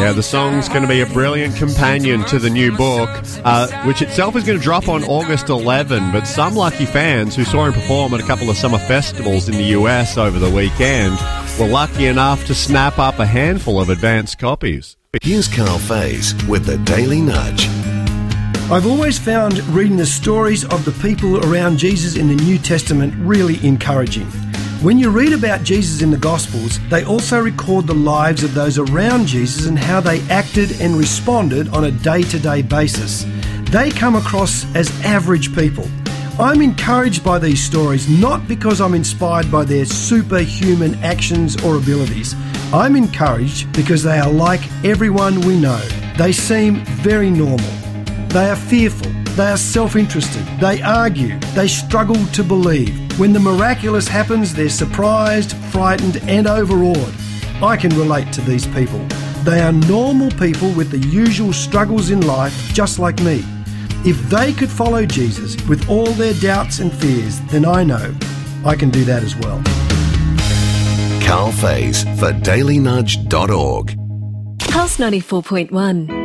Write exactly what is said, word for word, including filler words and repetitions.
Yeah, the song's going to be a brilliant companion to the new book, uh, which itself is going to drop on August eleventh, but some lucky fans who saw him perform at a couple of summer festivals in the U S over the weekend were lucky enough to snap up a handful of advanced copies. Here's Carl Faze with the Daily Nudge. I've always found reading the stories of the people around Jesus in the New Testament really encouraging. When you read about Jesus in the Gospels, they also record the lives of those around Jesus and how they acted and responded on a day-to-day basis. They come across as average people. I'm encouraged by these stories not because I'm inspired by their superhuman actions or abilities. I'm encouraged because they are like everyone we know. They seem very normal. They are fearful. They are self-interested. They argue. They struggle to believe. When the miraculous happens, they're surprised, frightened, and overawed. I can relate to these people. They are normal people with the usual struggles in life, just like me. If they could follow Jesus with all their doubts and fears, then I know I can do that as well. Carl Faze for daily nudge dot org. Pulse ninety-four point one.